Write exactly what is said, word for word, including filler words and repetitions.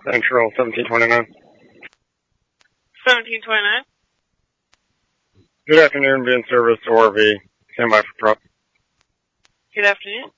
Central seventeen twenty-nine. seventeen twenty-nine. Good afternoon, being service to R V. Stand by for truck. Good afternoon.